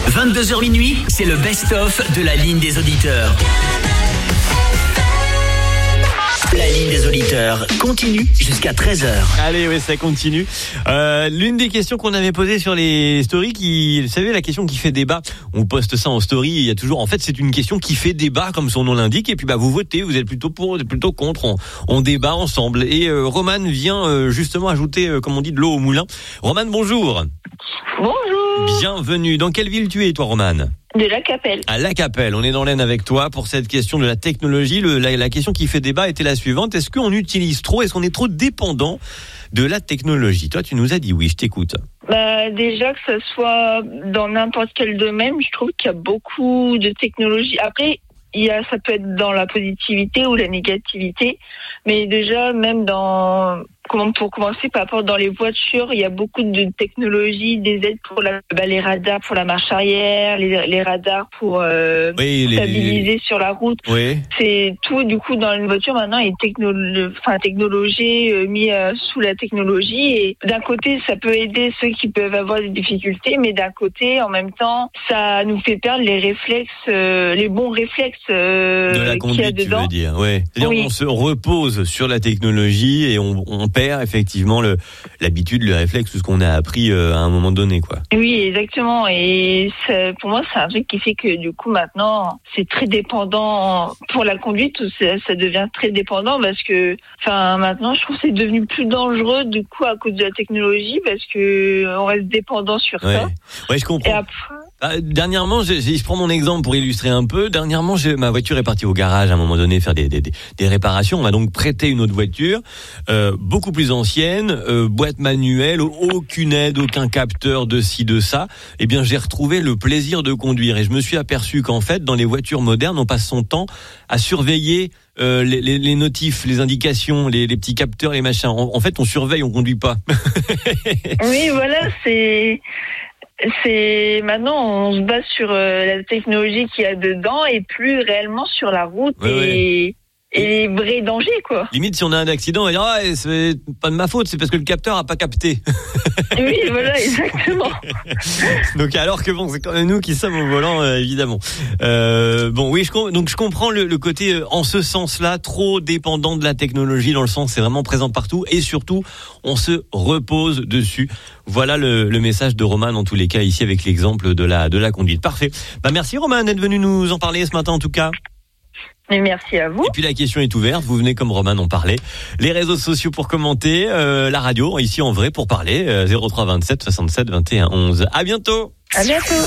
22h minuit, c'est le best-of de la ligne des auditeurs. La ligne des auditeurs continue jusqu'à 13h. Allez, oui, ça continue. L'une des questions qu'on avait posées sur les stories, vous savez, la question qui fait débat, on poste ça en story, il y a toujours, en fait, c'est une question qui fait débat, comme son nom l'indique, et puis vous votez, vous êtes plutôt pour, vous êtes plutôt contre, on débat ensemble. Et Roman vient justement ajouter, comme on dit, de l'eau au moulin. Roman, bonjour. Bonjour. Bienvenue. Dans quelle ville tu es, toi, Roman ? De La Capelle. À La Capelle, on est dans l'Aisne avec toi pour cette question de la technologie. La question qui fait débat était la suivante. Est-ce qu'on utilise trop, est-ce qu'on est trop dépendant de la technologie ? Toi, tu nous as dit oui, je t'écoute. Déjà, que ce soit dans n'importe quel domaine, je trouve qu'il y a beaucoup de technologie. Après, ça peut être dans la positivité ou la négativité, mais déjà, même pour commencer, par rapport dans les voitures, il y a beaucoup de technologies, des aides pour les radars pour la marche arrière, les radars pour stabiliser sur la route. Oui. C'est tout, du coup, dans une voiture maintenant est technologie mis sous la technologie. Et d'un côté, ça peut aider ceux qui peuvent avoir des difficultés, mais d'un côté, en même temps, ça nous fait perdre les réflexes, les bons réflexes de la conduite, qu'il y a dedans. tu veux dire, ouais. C'est-à-dire, oui. On se repose sur la technologie et on perd effectivement l'habitude, le réflexe, tout ce qu'on a appris à un moment donné, quoi. Oui, exactement. Et pour moi, c'est un truc qui fait que du coup maintenant, c'est très dépendant pour la conduite. Ça devient très dépendant parce que, maintenant, je trouve que c'est devenu plus dangereux du coup à cause de la technologie parce que on reste dépendant sur ça. Ouais, je comprends. Et après... dernièrement, je prends mon exemple pour illustrer un peu. Dernièrement, ma voiture est partie au garage à un moment donné faire des réparations. On m'a donc prêté une autre voiture, beaucoup plus ancienne, boîte manuelle, aucune aide, aucun capteur de ci, de ça. Eh bien, j'ai retrouvé le plaisir de conduire et je me suis aperçu qu'en fait, dans les voitures modernes, on passe son temps à surveiller les notifs, les indications, les petits capteurs, les machins. En fait, on surveille, on conduit pas. Oui, voilà, c'est maintenant on se base sur la technologie qu'il y a dedans et plus réellement sur la route et les vrais dangers, quoi. Limite, si on a un accident, on va dire c'est pas de ma faute, c'est parce que le capteur a pas capté. Oui, voilà, exactement. Donc alors que c'est quand même nous qui sommes au volant, évidemment. Oui, je comprends le côté en ce sens-là trop dépendant de la technologie, dans le sens c'est vraiment présent partout et surtout on se repose dessus. Voilà le message de Roman en tous les cas ici avec l'exemple de la conduite. Parfait. Merci Roman d'être venu nous en parler ce matin en tout cas. Et merci à vous. Et puis la question est ouverte, vous venez comme Roman en parler. Les réseaux sociaux pour commenter, la radio ici en vrai pour parler, 03 27 67 21 11. À bientôt. À bientôt.